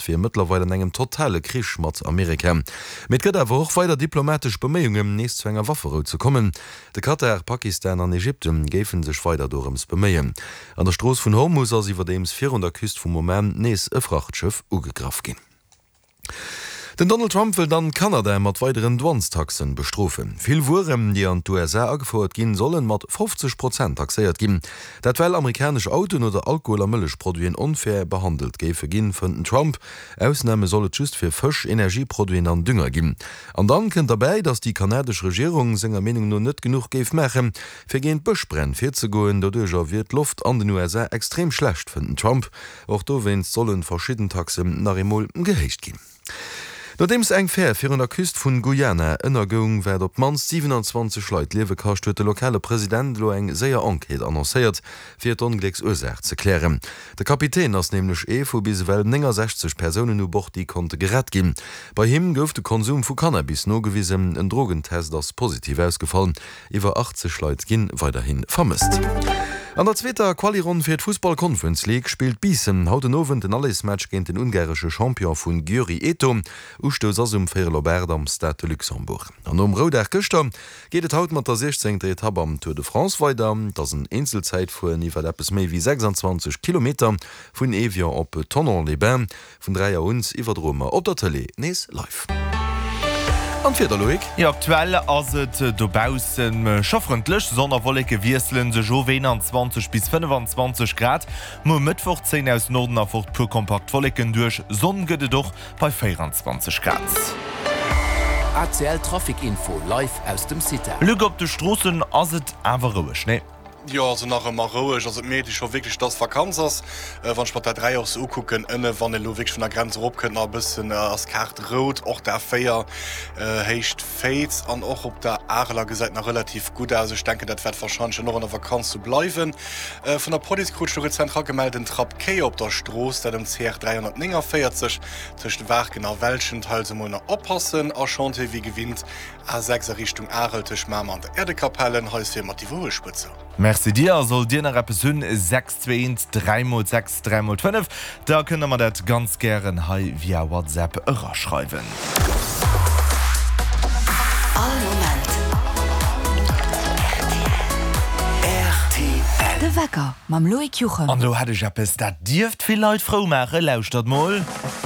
fir mittlerweile engem totale Krieg mat Amerika. Mit gëtt awer auch weiter diplomatisch Bemeungen nächst zu enger Waffe zu kommen. De Katar, Pakistan an Ägypten gefen sech weiter dorems bemeien. An der Stroos vun Hormuz as iwwer dems 400 Küst vum Moment nees e Frachtschiff ugegraf gin. Den Donald Trump will dann Kanada mat weiteren Dwanstaxen bestrofen. Viel Wurem, die an USA angefordert gin sollen, mat 50% taxéiert gin. Dat weil amerikasch Autoen oder Alkohol- und Milchprodukten unfair behandelt gefe gin vun den Trump. Ausnahme solle just fir Fisch, Energieprodukten an Dünger gin. An dann kennt dabei, dass die kanadische Regierung senger Meinung nur net genug geif mechen, fir gen Buschbrenn fir zu goen, dadurch wird Luft an den USA extrem schlecht vun den Trump. Auch do wennst sollen verschieden Taxen nach Emol gehecht gin. Nodems eng fair fir an der Küst vun Guyana ënnergung werd op mans 27 Leiit lewe kascht huet de lokale Präsident lo eng séier Enquete annoncéiert, fir d'Onglecksursaach ze klären. De Kapitän ass nämlichlech vu bis well 60 Personen u Bord die konnte gerett gin. Bei him gouf de Konsum vu Cannabis no gewiesen en Drogentest ass positiv ausgefallen, iwwer 80 Leiit ginn weiterhin vermisst. An der zweiter Qualiron fir d Fußball-Conference League spielt Bissen hauten Owen den alles Match géint den ungarsche Champion vun Győri Eto, ustos asum fir Lobert am Stade Luxemburg. An Roder Köchter geht et haut mat der 16. Etappe am Tour de France weiter, dats een Inselzeit vu iwwer appppes méi wie 26 km vun Evian op Thonon-les-Bains vun 3 uns iwwer Drmer op der Tele nees live. Ja, aktuell as et dobausen schoffrentlech Sonderwolleke wieselen se jo 21 bis 25 Grad. Mo Mittwoch 10 aus Norden erfurt pu kompakt Wolleken duch, Sonn gëtte doch bei 24 Grad. ACL Trafikinfo live aus dem City. Lück op de Strossen ass et awer ruhig, ne? Ja, so nach Maroisch, also medisch wirklich das Vakanz ist. Wenn ich der 3 aufs gucken, wann der Lowig von der Grenze hoch können, ein bisschen als Karte rot, auch der Feier heißt Fates und auch auf der Arla gesagt noch relativ gut. Also ich denke, das wird wahrscheinlich noch in der Vakanz zu bleiben. Von der Polizeikutschere Zentral gemeldet, Trap K auf der Straße, der dem CR 349 zwischen Werken und welchen Teil zu oppassen. Enchanté wie gewinnt, A6 Richtung Arel, zwischen Mama und Erdekapellen, heißt hier die Wohlspitze. Merci dir, soll dir nach Episode 621 3x6 3x5. Da können wir das ganz gern via WhatsApp schreiben. RTL. De Wecker, mam Loik Juchen. Und du hattest etwas, das dürft viel Leute froh machen, lauscht das mal.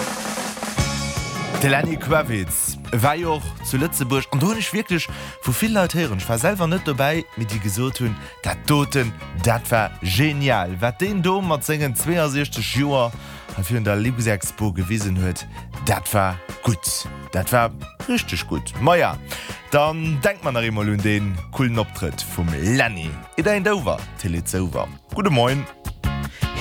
Lenny Kravitz war ja auch zu Lützeburg und da nicht wirklich wo viele Leute hören. Ich war selber nicht dabei, mit die gesagt haben, der Toten, das war genial. Was den Dom mit seinen 62 Jahren für in der Liebesexpo gewesen hat, das war gut. Das war richtig gut. Maja, dann denkt man noch immer an den coolen Auftritt vom Lenny. In der Dover, Tele Guten Morgen.